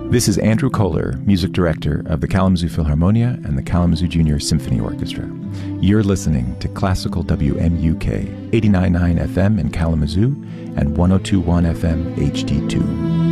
This is Andrew Kohler, music director of the Kalamazoo Philharmonia and the Kalamazoo Junior Symphony Orchestra. You're listening to Classical WMUK, 89.9 FM in Kalamazoo and 102.1 FM HD2.